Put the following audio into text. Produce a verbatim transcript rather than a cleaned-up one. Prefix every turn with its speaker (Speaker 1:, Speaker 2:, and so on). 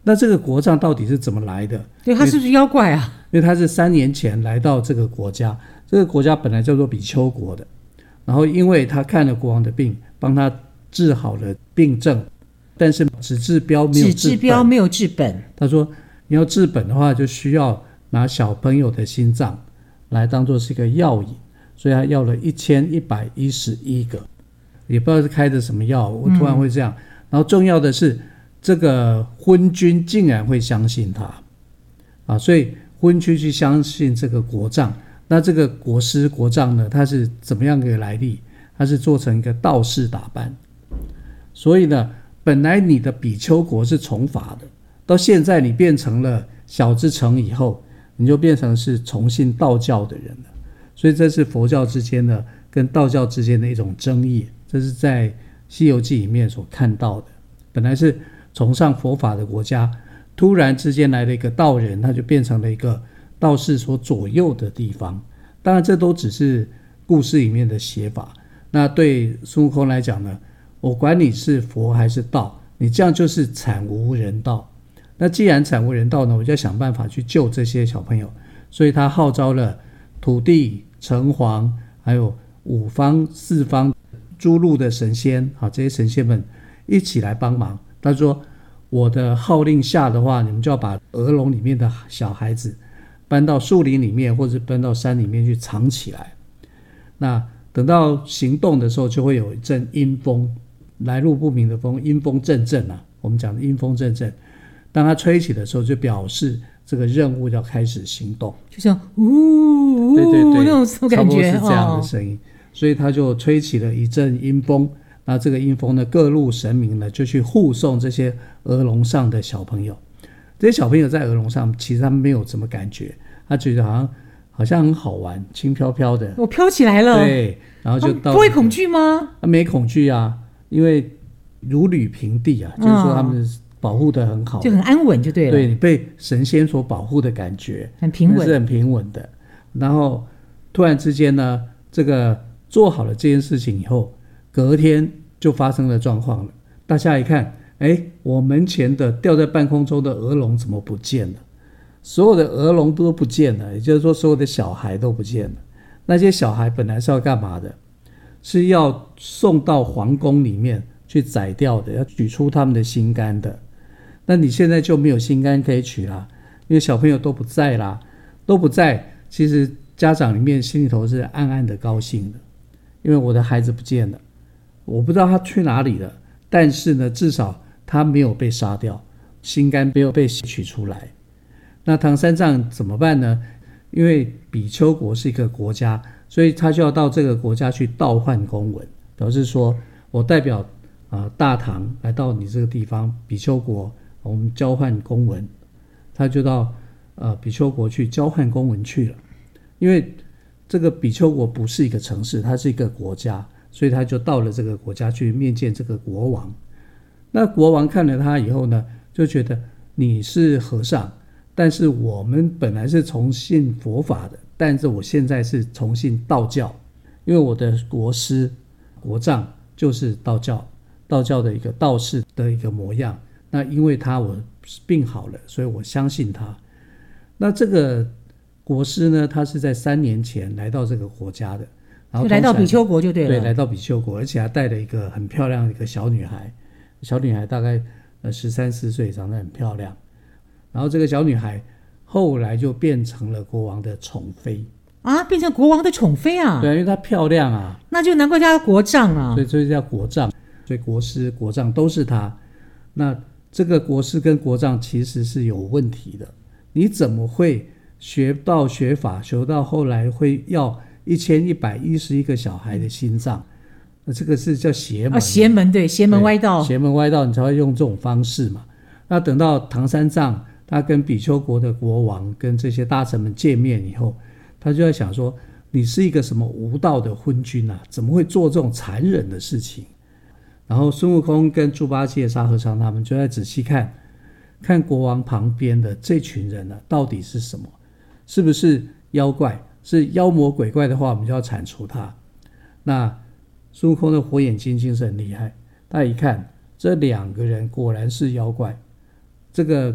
Speaker 1: 那这个国丈到底是怎么来的？
Speaker 2: 对，他是不是妖怪啊？
Speaker 1: 因为他是三年前来到这个国家，这个国家本来叫做比丘国的，然后因为他看了国王的病，帮他治好了病症，但是只治标没有治本。只治标
Speaker 2: 没有治本。
Speaker 1: 他说你要治本的话，就需要拿小朋友的心脏来当做是一个药引，所以他要了一千一百一十一个，也不知道是开的什么药，我突然会这样、嗯、然后重要的是这个昏君竟然会相信他啊，所以昏君去相信这个国丈。那这个国师国丈呢，他是怎么样的来历？他是做成一个道士打扮，所以呢本来你的比丘国是从法的，到现在你变成了小之城以后，你就变成是崇信道教的人了。所以这是佛教之间的跟道教之间的一种争议，这是在西游记里面所看到的。本来是崇尚佛法的国家，突然之间来了一个道人，他就变成了一个道士所左右的地方。当然这都只是故事里面的写法，那对孙悟空来讲呢，我管你是佛还是道，你这样就是惨无人道。那既然惨无人道呢，我就要想办法去救这些小朋友，所以他号召了土地、城隍还有五方四方诸路的神仙，好，这些神仙们一起来帮忙。他说我的号令下的话，你们就要把鹅笼里面的小孩子搬到树林里面或者搬到山里面去藏起来，那等到行动的时候就会有一阵阴风，来路不明的风，阴风阵阵啊，我们讲的阴风阵阵，当它吹起的时候就表示这个任务要开始行动，
Speaker 2: 就像呜呜，
Speaker 1: 对对对，
Speaker 2: 那种感觉，
Speaker 1: 差不多是这样的声音、哦、所以他就吹起了一阵阴风。那这个阴风呢，各路神明呢就去护送这些鹅笼上的小朋友。这些小朋友在鹅笼上，其实他们没有什么感觉，他觉得好像好像很好玩，轻飘飘的。
Speaker 2: 我飘起来了。
Speaker 1: 对，然后就到、
Speaker 2: 不会恐惧吗？
Speaker 1: 没恐惧啊，因为如履平地啊，就是说他们保护得很好，
Speaker 2: 就很安稳就对了。
Speaker 1: 对，你被神仙所保护的感觉，
Speaker 2: 很平稳，
Speaker 1: 是很平稳的。然后突然之间呢，这个做好了这件事情以后，隔天就发生了状况了。大家一看，哎，我门前的吊在半空中的鹅笼怎么不见了？所有的鹅笼都不见了，也就是说所有的小孩都不见了。那些小孩本来是要干嘛的？是要送到皇宫里面去宰掉的，要取出他们的心肝的。那你现在就没有心肝可以取啦，因为小朋友都不在啦，都不在，其实家长里面心里头是暗暗的高兴的，因为我的孩子不见了，我不知道他去哪里了，但是呢，至少他没有被杀掉，心肝没有被取出来。那唐三藏怎么办呢？因为比丘国是一个国家，所以他就要到这个国家去倒换公文，表示说我代表、呃、大唐来到你这个地方比丘国，我们交换公文。他就到、呃、比丘国去交换公文去了。因为这个比丘国不是一个城市，它是一个国家，所以他就到了这个国家去面见这个国王。那国王看了他以后呢，就觉得你是和尚，但是我们本来是崇信佛法的，但是我现在是崇信道教，因为我的国师国丈就是道教道教的一个道士的一个模样。那因为他我病好了，所以我相信他。那这个国师呢，他是在三年前来到这个国家的，然后
Speaker 2: 就来到比丘国就对了。
Speaker 1: 对，来到比丘国，而且还带了一个很漂亮的一个小女孩，小女孩大概呃十三四岁，长得很漂亮。然后这个小女孩后来就变成了国王的宠妃
Speaker 2: 啊，变成国王的宠妃啊？
Speaker 1: 对，因为她漂亮啊，
Speaker 2: 那就难怪叫国丈啊。
Speaker 1: 所以所以叫国丈，所以国师国丈都是她。那这个国师跟国丈其实是有问题的，你怎么会学到学法，学到后来会要一千一百一十一个小孩的心脏？那这个是叫邪门啊，
Speaker 2: 邪门，对，邪门歪道，
Speaker 1: 邪门歪道，你才会用这种方式嘛。那等到唐三藏他跟比丘国的国王跟这些大臣们见面以后，他就在想说，你是一个什么无道的昏君啊，怎么会做这种残忍的事情？然后孙悟空跟猪八戒、沙和尚他们就在仔细看看国王旁边的这群人呢、啊，到底是什么？是不是妖怪？是妖魔鬼怪的话，我们就要铲除它。那孙悟空的火眼金睛是很厉害，他一看这两个人果然是妖怪，这个